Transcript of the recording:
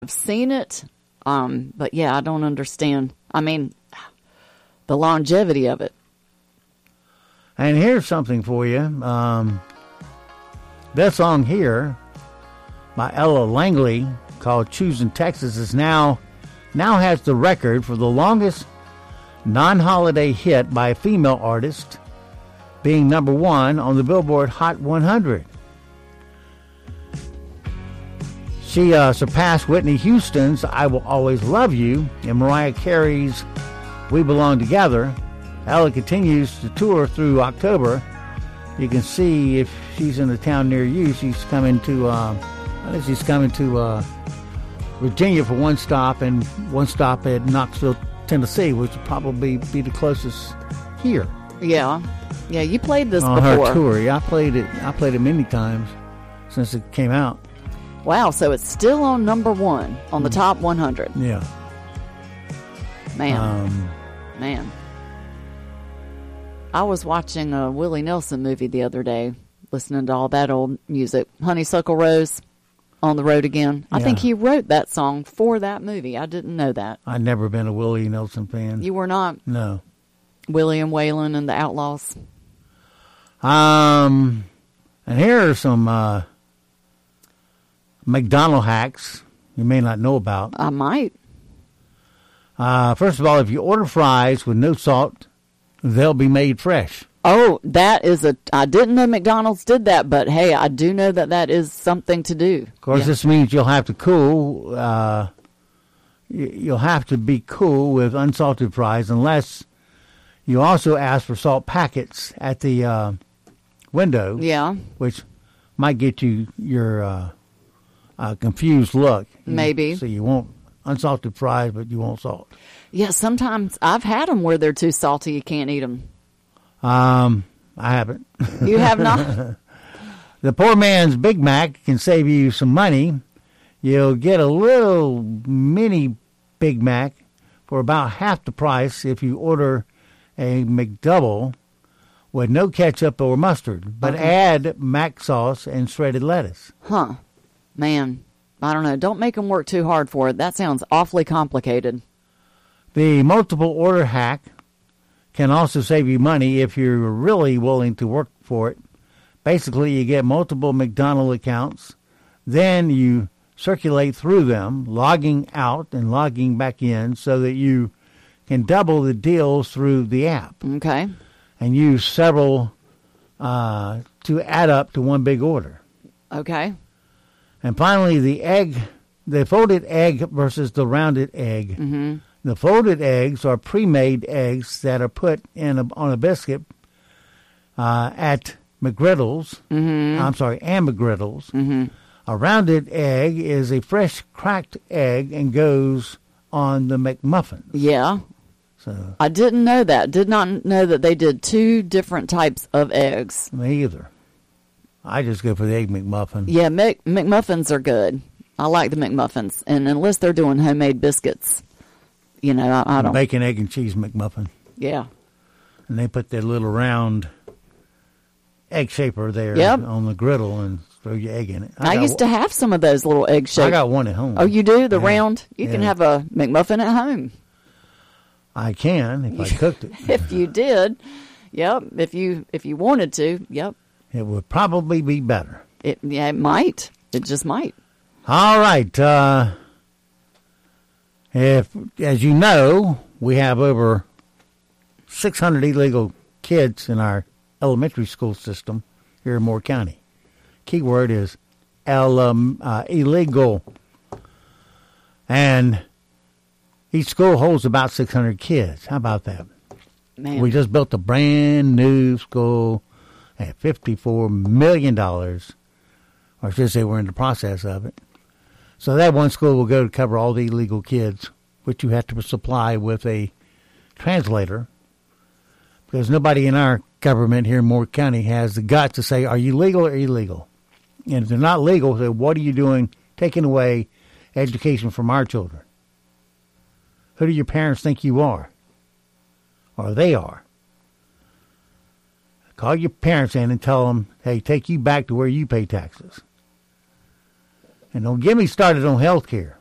I've seen it, but yeah, I don't understand. I mean, the longevity of it. And here's something for you. This song here by Ella Langley called Choosing Texas is now has the record for the longest non-holiday hit by a female artist, being number one on the Billboard Hot 100. She surpassed Whitney Houston's I Will Always Love You and Mariah Carey's We Belong Together. Ella continues to tour through October. You can see if she's in a town near you, she's coming to Virginia for one stop and one stop at Knoxville, Tennessee, which would probably be the closest here. Yeah. Yeah, you played this on before. Her tour. Yeah, I played it many times since it came out. Wow, so it's still on number one on the top 100. Yeah. Man. I was watching a Willie Nelson movie the other day, listening to all that old music. Honeysuckle Rose, On the Road Again. I think he wrote that song for that movie. I didn't know that. I've never been a Willie Nelson fan. You were not? No. Willie and Waylon and the Outlaws. And here are some McDonald hacks you may not know about. I might. First of all, if you order fries with no salt, they'll be made fresh. Oh, that is I didn't know McDonald's did that, but hey, I do know that is something to do. Of course, this means you'll have to you'll have to be cool with unsalted fries unless you also ask for salt packets at the window. Yeah. Which might get you your confused look. Maybe. So you want unsalted fries, but you want salt. Yeah, sometimes I've had them where they're too salty you can't eat them. I haven't. You have not? The poor man's Big Mac can save you some money. You'll get a little mini Big Mac for about half the price if you order a McDouble with no ketchup or mustard, but add mac sauce and shredded lettuce. Huh. Man, I don't know. Don't make them work too hard for it. That sounds awfully complicated. The multiple order hack can also save you money if you're really willing to work for it. Basically, you get multiple McDonald's accounts, then you circulate through them, logging out and logging back in so that you can double the deals through the app. Okay. And use several to add up to one big order. Okay. And finally, the folded egg versus the rounded egg. Mm-hmm. The folded eggs are pre-made eggs that are put on a biscuit at McGriddles. Mm-hmm. And McGriddles. Mm-hmm. A rounded egg is a fresh cracked egg and goes on the McMuffin. Yeah. So I didn't know that. Did not know that they did two different types of eggs. Me either. I just go for the Egg McMuffin. Yeah, McMuffins are good. I like the McMuffins. And unless they're doing homemade biscuits, you know, I don't. Bacon, egg, and cheese McMuffin. Yeah. And they put their little round egg shaper there on the griddle and throw your egg in it. I used to have some of those little egg shapers. I got one at home. Oh, you do? The round? You can have a McMuffin at home. I can if I cooked it. If you did. Yep. If you wanted to. Yep. It would probably be better. It might. It just might. All right. As you know, we have over 600 illegal kids in our elementary school system here in Moore County. Key word is illegal. And each school holds about 600 kids. How about that? Man. We just built a brand new school at $54 million. Or I should say we're in the process of it. So that one school will go to cover all the illegal kids, which you have to supply with a translator. Because nobody in our government here in Moore County has the guts to say, are you legal or illegal? And if they're not legal, then what are you doing taking away education from our children? Who do your parents think you are? Or they are? Call your parents in and tell them, hey, take you back to where you pay taxes. And don't get me started on health care.